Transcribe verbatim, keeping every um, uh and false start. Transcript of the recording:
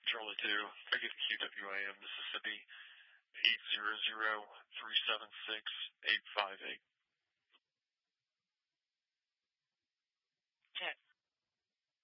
Charlie two, Negative Q W A M, Mississippi, eight zero zero three seven six eight five eight. Check.